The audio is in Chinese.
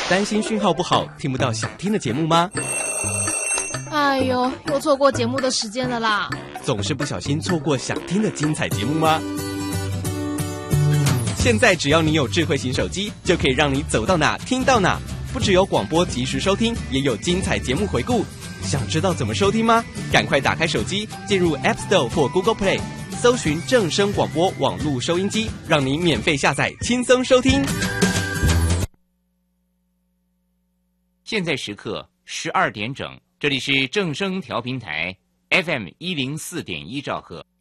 担心讯号不好，听不到想听的节目吗？ 哎呦，又错过节目的时间了啦！ 总是不小心错过想听的精彩节目吗？现在只要你有智慧型手机，就可以让你走到哪听到哪。不只有广播及时收听，也有精彩节目回顾。想知道怎么收听吗？赶快打开手机，进入 App Store 或 Google Play， 搜寻正声广播网络收音机，让你免费下载，轻松收听。 现在时刻12点整，这里是正声调频台 FM104.1兆赫。